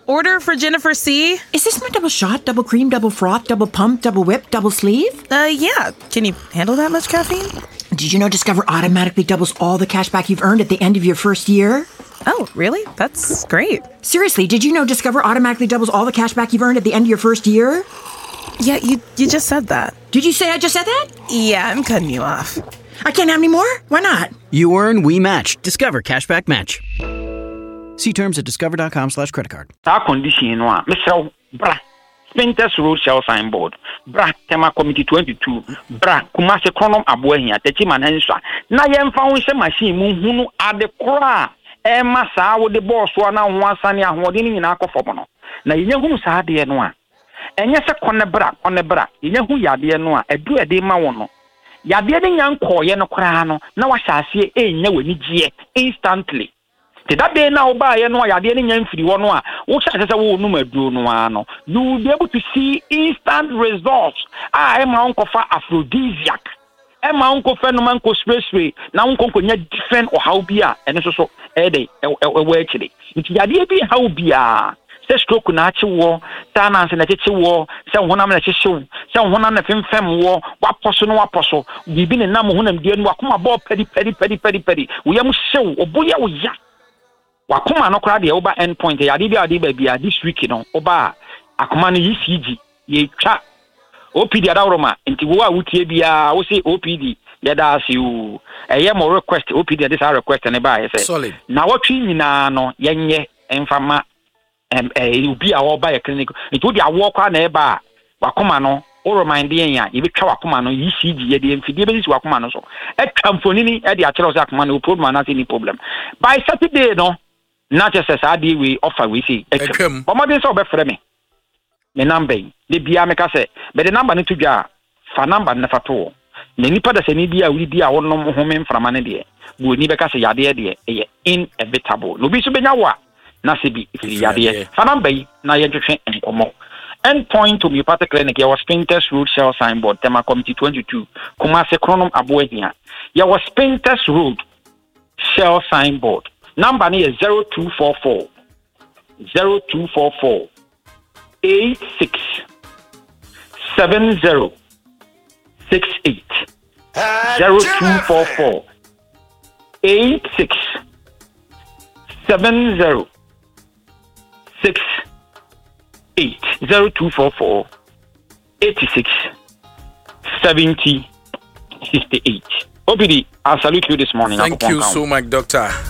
order for Jennifer C. Is this my double shot, double cream, double froth, double pump, double whip, double sleeve? Yeah. Can you handle that much caffeine? Did you know Discover automatically doubles all the cash back you've earned at the end of your first year? Oh, really? That's great. Seriously, did you know Discover automatically doubles all the cash back you've earned at the end of your first year? Yeah, you just said that. Did you say I just said that? Yeah, I'm cutting you off. I can't have any more? Why not? You earn, we match. Discover Cashback Match. See terms at discover.com/creditcard. Our condition, Mr. Bra, Spinters Road Shell Signboard, Bra, Tema Committee 22, Bra, Kumasi Chronom Abuehia, Techiman Hensha. Na yem foundation machine, Munhunu Adekura, Massa with the boss, one and Sanya, holding in Alcofono. Na Yahu Sadi and one. And yes, a Conebra, Yahu Yadi and one, a do a de Mawono. Yadi young Koy and Crano, now I shall see a no instantly. That day now by and why I didn't young free one, which I said, oh, no, no, you will be able to see instant results. I am my uncle for aphrodisiac. And my uncle phenomenon expressway. Now, uncle different or how be and it's also a day, a way today. It's the idea be how be say stroke natural war, Tanas and a teacher war, someone I'm a show, someone on a fem war, what apostle, we've been in number one and dear Wakuma Bob petty. We am show or booyah. Wakuma no crowd the over endpoint. Adiba this week, Oba Akumani ECG, ye chat OPD Adaroma, and Tiwa Utibia, I say OPD, that as you a more request, OPD, this our request and a buy. Solid. Now what you no, Yenye, and Fama, and you be our by a clinic. It would be a walk on a bar. Wakumano, or remind the you be Kawakumano, ECG, the amphibians Wakumano. At Camfonini, at the Achros Akman, who put man not any problem. By Saturday, no. Not just as I do, we offer, we see. But what is over for me? The number, the Biameka say, but the number need to jar, for number never told. The Nipa the Senidia, we be our no home from an idea. We never cast a yadia, inevitable. Lubisu Benawa, Nasibi, yadia, for number, Nayajan and Como. End point to me, part clinic, your Spinters Road Shell Signboard, Tema Committee 22, Kumasi Chronom Abuehia. Your Spinters Road Shell Signboard. Number is 0244 86 70 68 0244 86 70 68 0244 86 70 68. OPD, I salute you this morning. Thank you so much, Doctor.